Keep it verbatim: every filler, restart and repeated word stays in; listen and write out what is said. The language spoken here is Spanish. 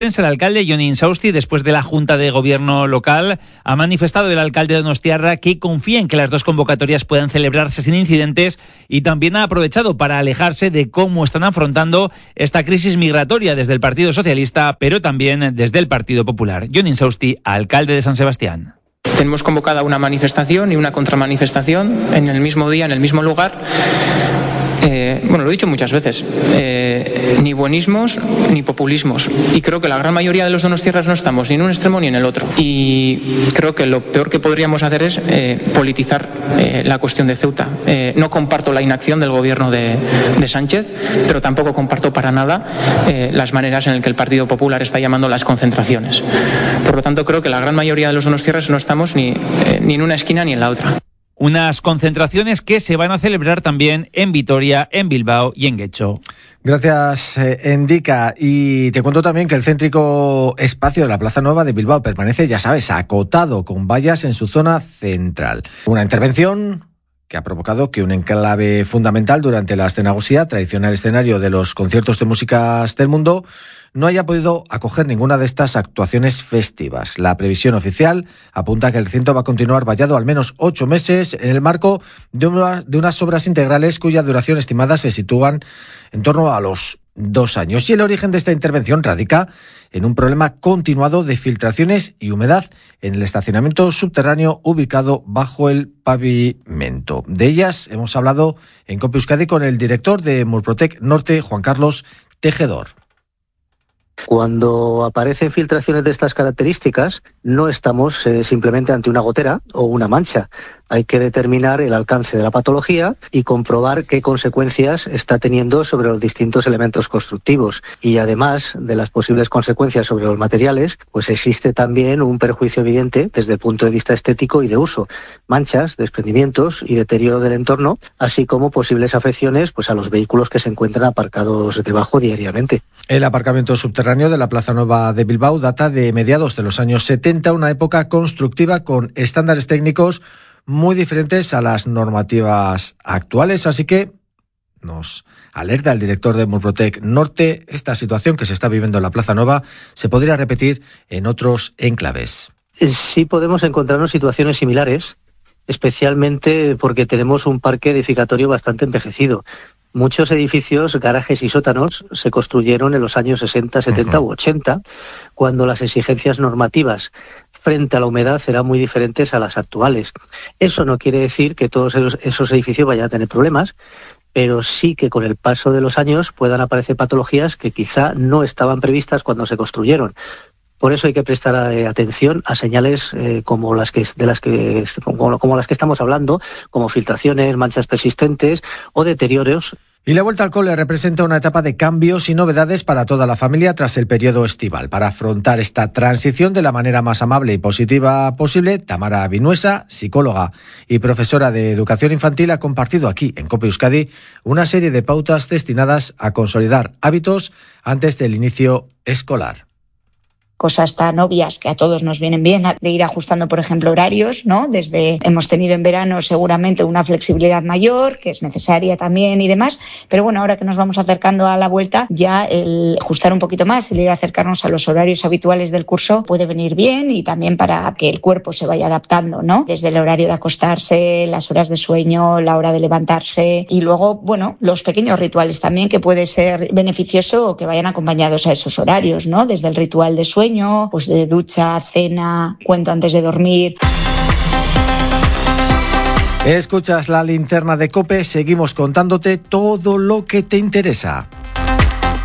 El alcalde Jon Insausti, después de la Junta de Gobierno local, ha manifestado el alcalde donostiarra que confía en que las dos convocatorias puedan celebrarse sin incidentes y también ha aprovechado para alejarse de cómo están afrontando esta crisis migratoria desde el Partido Socialista, pero también desde el Partido Popular. Jon Insausti, alcalde de San Sebastián. Tenemos convocada una manifestación y una contramanifestación en el mismo día, en el mismo lugar. Eh, bueno, lo he dicho muchas veces, eh, ni buenismos ni populismos, y creo que la gran mayoría de los donostiarras no estamos ni en un extremo ni en el otro, y creo que lo peor que podríamos hacer es eh, politizar eh, la cuestión de Ceuta. Eh, no comparto la inacción del gobierno de, de Sánchez, pero tampoco comparto para nada eh, las maneras en las que el Partido Popular está llamando las concentraciones. Por lo tanto, creo que la gran mayoría de los donostiarras no estamos ni, eh, ni en una esquina ni en la otra. Unas concentraciones que se van a celebrar también en Vitoria, en Bilbao y en Getxo. Gracias, eh, Endica. Y te cuento también que el céntrico espacio de la Plaza Nueva de Bilbao permanece, ya sabes, acotado con vallas en su zona central. Una intervención que ha provocado que un enclave fundamental durante la Escenagosía, tradicional escenario de los conciertos de músicas del mundo, no haya podido acoger ninguna de estas actuaciones festivas. La previsión oficial apunta que el recinto va a continuar vallado al menos ocho meses en el marco de, una, de unas obras integrales cuya duración estimada se sitúan en torno a los dos años. Y el origen de esta intervención radica en un problema continuado de filtraciones y humedad en el estacionamiento subterráneo ubicado bajo el pavimento. De ellas hemos hablado en COPE Euskadi con el director de Murprotec Norte, Juan Carlos Tejedor. Cuando aparecen filtraciones de estas características, no estamos eh, simplemente ante una gotera o una mancha. Hay que determinar el alcance de la patología y comprobar qué consecuencias está teniendo sobre los distintos elementos constructivos. Y además de las posibles consecuencias sobre los materiales, pues existe también un perjuicio evidente desde el punto de vista estético y de uso. Manchas, desprendimientos y deterioro del entorno, así como posibles afecciones pues, a los vehículos que se encuentran aparcados debajo diariamente. El aparcamiento subterráneo de la Plaza Nueva de Bilbao data de mediados de los años setenta, una época constructiva con estándares técnicos muy diferentes a las normativas actuales, así que nos alerta el director de Murprotec Norte, esta situación que se está viviendo en la Plaza Nueva se podría repetir en otros enclaves. Sí podemos encontrarnos situaciones similares, especialmente porque tenemos un parque edificatorio bastante envejecido. Muchos edificios, garajes y sótanos se construyeron en los años sesenta, setenta uh-huh. u ochenta, cuando las exigencias normativas frente a la humedad eran muy diferentes a las actuales. Eso no quiere decir que todos esos, esos edificios vayan a tener problemas, pero sí que con el paso de los años puedan aparecer patologías que quizá no estaban previstas cuando se construyeron. Por eso hay que prestar atención a señales eh, como las que de las que como, como las que estamos hablando, como filtraciones, manchas persistentes o deterioros. Y la vuelta al cole representa una etapa de cambios y novedades para toda la familia tras el periodo estival. Para afrontar esta transición de la manera más amable y positiva posible, Tamara Vinuesa, psicóloga y profesora de educación infantil, ha compartido aquí en COPE Euskadi una serie de pautas destinadas a consolidar hábitos antes del inicio escolar. Cosas tan obvias que a todos nos vienen bien, de ir ajustando, por ejemplo, horarios, ¿no? Desde hemos tenido en verano seguramente una flexibilidad mayor, que es necesaria también y demás, pero bueno, ahora que nos vamos acercando a la vuelta, ya el ajustar un poquito más, el ir a acercarnos a los horarios habituales del curso puede venir bien y también para que el cuerpo se vaya adaptando, ¿no? Desde el horario de acostarse, las horas de sueño, la hora de levantarse y luego, bueno, los pequeños rituales también que puede ser beneficioso que vayan acompañados a esos horarios, ¿no? Desde el ritual de sueño, pues de ducha, cena, cuento antes de dormir. Escuchas la linterna de COPE, seguimos contándote todo lo que te interesa.